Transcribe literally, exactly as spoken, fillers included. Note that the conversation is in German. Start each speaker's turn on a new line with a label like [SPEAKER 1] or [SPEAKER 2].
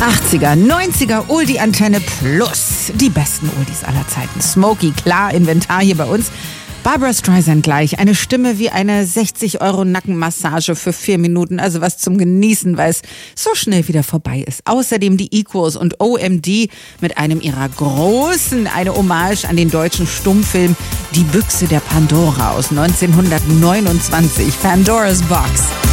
[SPEAKER 1] achtziger, neunziger Oldie-Antenne plus die besten Oldies aller Zeiten. Smokey, klar, Inventar hier bei uns. Barbra Streisand gleich, eine Stimme wie eine sechzig Euro Nackenmassage für vier Minuten, also was zum Genießen, weil es so schnell wieder vorbei ist. Außerdem die Equals und O M D mit einem ihrer großen, eine Hommage an den deutschen Stummfilm Die Büchse der Pandora aus neunzehnhundertneunundzwanzig, Pandora's Box.